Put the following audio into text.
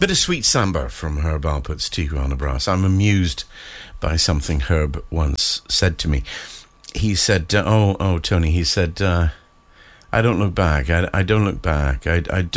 Bit of Sweet Samba from Herb Alpert's Tijuana Brass. I'm amused by something Herb once said to me. He said, Tony, he said, I don't look back. I don't look back. I